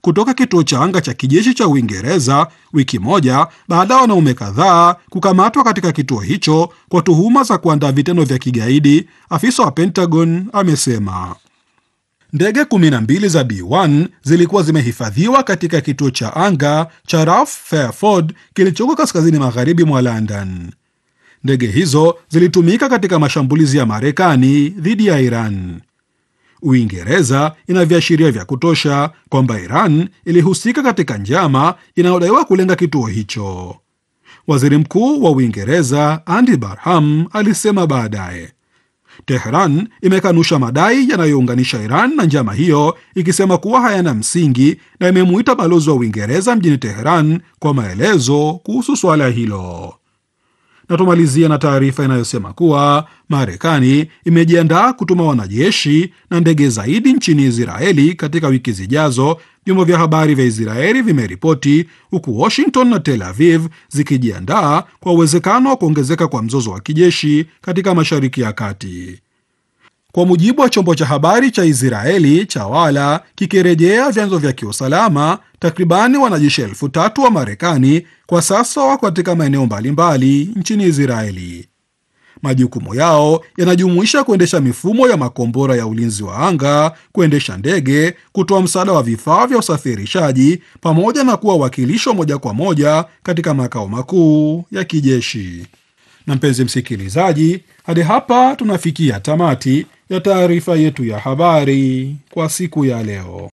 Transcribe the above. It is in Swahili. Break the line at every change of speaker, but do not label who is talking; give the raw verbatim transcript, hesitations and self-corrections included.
kutoka kituo cha anga cha kijeshi cha Uingereza wiki moja baada ya wanaume kadhaa kukamatwa katika kituo hicho kwa tuhuma za kuandaa vitendo vya kigaidi, afisa wa Pentagon amesema. Ndege kumi na mbili za B moja zilikuwa zimehifadhiwa katika kituo cha anga cha Ralph Fairford kilichoko kaskazini magharibi mwa London. Ndege hizo zilitumika katika mashambulizi ya Marekani dhidi ya Iran. Uingereza ina viashiria vya kutosha kwamba Iran ilihusika katika njama inayodaiwa kulenga kituo hicho. Waziri Mkuu wa Uingereza Andy Barham alisema baadaye. Tehran imekanusha madai yanayounganisha Iran na njama hiyo, ikisema kuwa hayana msingi, na imemuita balozi wa Uingereza mjini Tehran kwa maelezo kuhusu suala hilo. Na tumalizia na taarifa inayosema kuwa Marekani imejiandaa kutuma wanajeshi na ndege zaidi nchini Israeli katika wiki zijazo, vyombo vya habari vya Israeli vimeripoti, huku Washington na Tel Aviv zikijiandaa kwa uwezekano wa kuongezeka kwa mzozo wa kijeshi katika Mashariki ya Kati. Kwa mujibu wa chombo cha habari cha Israeli cha Wala kikirejea vyanzo vya kiusalama, takribani wanajeshi elfu tatu wa Marekani kwa sasa wako katika maeneo mbalimbali nchini Israeli. Majukumu yao yanajumuisha kuendesha mifumo ya makombora ya ulinzi wa anga, kuendesha ndege, kutoa msaada wa vifaa vya usafirishaji, pamoja na kuwa wakilisho moja kwa moja katika makao makuu ya kijeshi. Na mpenzi msikilizaji, hadi hapa tunafikia tamati ya taarifa yetu ya habari kwa siku ya leo.